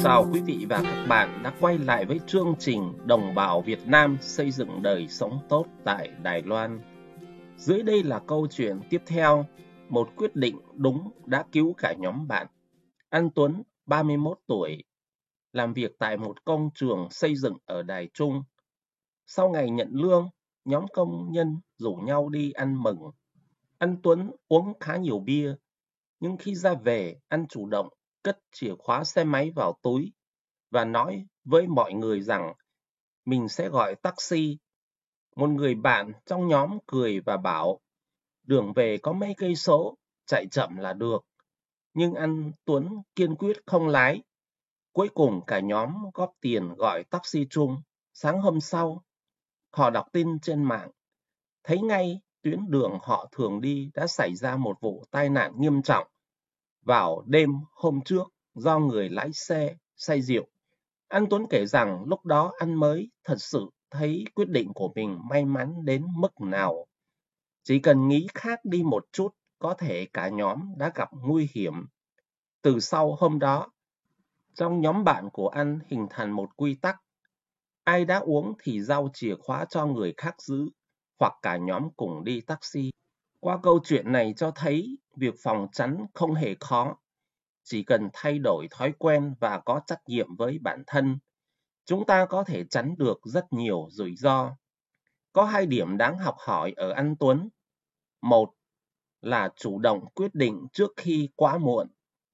Chào quý vị và các bạn đã quay lại với chương trình Đồng bào Việt Nam xây dựng đời sống tốt tại Đài Loan. Dưới đây là câu chuyện tiếp theo, một quyết định đúng đã cứu cả nhóm bạn. Anh Tuấn, 31 tuổi, làm việc tại một công trường xây dựng ở Đài Trung. Sau ngày nhận lương, nhóm công nhân rủ nhau đi ăn mừng. Anh Tuấn uống khá nhiều bia, nhưng khi ra về, anh chủ động cất chìa khóa xe máy vào túi và nói với mọi người rằng mình sẽ gọi taxi. Một người bạn trong nhóm cười và bảo đường về có mấy cây số, chạy chậm là được. Nhưng anh Tuấn kiên quyết không lái. Cuối cùng cả nhóm góp tiền gọi taxi chung. Sáng hôm sau, họ đọc tin trên mạng, thấy ngay tuyến đường họ thường đi đã xảy ra một vụ tai nạn nghiêm trọng vào đêm hôm trước do người lái xe say rượu. Anh Tuấn kể rằng lúc đó anh mới thật sự thấy quyết định của mình may mắn đến mức nào. Chỉ cần nghĩ khác đi một chút, có thể cả nhóm đã gặp nguy hiểm. Từ sau hôm đó, trong nhóm bạn của anh hình thành một quy tắc. Ai đã uống thì giao chìa khóa cho người khác giữ, hoặc cả nhóm cùng đi taxi. Qua câu chuyện này cho thấy việc phòng tránh không hề khó. Chỉ cần thay đổi thói quen và có trách nhiệm với bản thân, chúng ta có thể tránh được rất nhiều rủi ro. Có 2 điểm đáng học hỏi ở anh Tuấn. Một là chủ động quyết định trước khi quá muộn.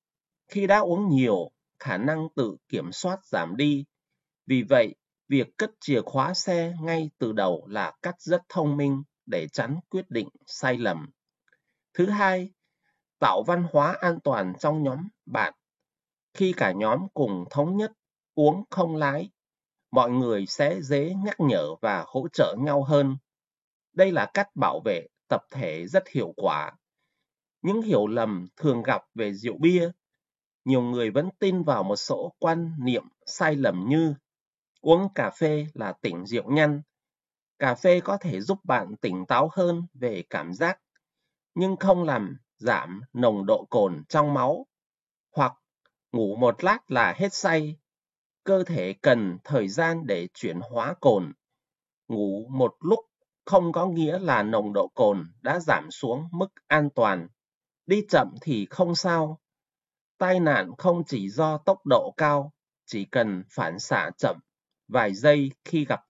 Khi đã uống nhiều, khả năng tự kiểm soát giảm đi. Vì vậy, việc cất chìa khóa xe ngay từ đầu là cách rất thông minh để tránh quyết định sai lầm. Thứ hai, tạo văn hóa an toàn trong nhóm bạn. Khi cả nhóm cùng thống nhất uống không lái, mọi người sẽ dễ nhắc nhở và hỗ trợ nhau hơn. Đây là cách bảo vệ tập thể rất hiệu quả. Những hiểu lầm thường gặp về rượu bia. Nhiều người vẫn tin vào một số quan niệm sai lầm như uống cà phê là tỉnh rượu nhanh. Cà phê có thể giúp bạn tỉnh táo hơn về cảm giác, nhưng không làm giảm nồng độ cồn trong máu. Hoặc ngủ một lát là hết say. Cơ thể cần thời gian để chuyển hóa cồn. Ngủ một lúc không có nghĩa là nồng độ cồn đã giảm xuống mức an toàn. Đi chậm thì không sao. Tai nạn không chỉ do tốc độ cao, chỉ cần phản xạ chậm vài giây khi gặp